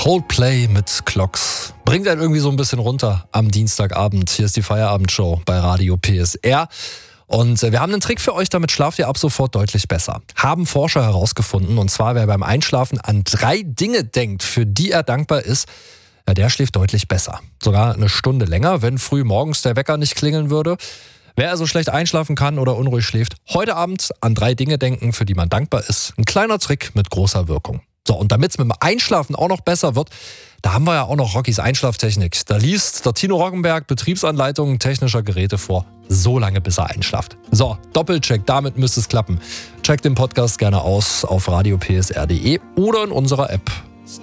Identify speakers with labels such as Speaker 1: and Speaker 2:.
Speaker 1: Coldplay mit Clocks. Bringt einen irgendwie so ein bisschen runter am Dienstagabend. Hier ist die Feierabendshow bei Radio PSR. Und wir haben einen Trick für euch, damit schlaft ihr ab sofort deutlich besser. Haben Forscher herausgefunden. Und zwar, wer beim Einschlafen an 3 Dinge denkt, für die er dankbar ist, ja, der schläft deutlich besser. Sogar eine Stunde länger, wenn früh morgens der Wecker nicht klingeln würde. Wer also schlecht einschlafen kann oder unruhig schläft, heute Abend an 3 Dinge denken, für die man dankbar ist. Ein kleiner Trick mit großer Wirkung. So, und damit es mit dem Einschlafen auch noch besser wird, da haben wir ja auch noch Rockys Einschlaftechnik. Da liest der Tino Roggenberg Betriebsanleitungen technischer Geräte vor, so lange bis er einschlaft. So, Doppelcheck, damit müsste es klappen. Checkt den Podcast gerne aus auf radiopsr.de oder in unserer App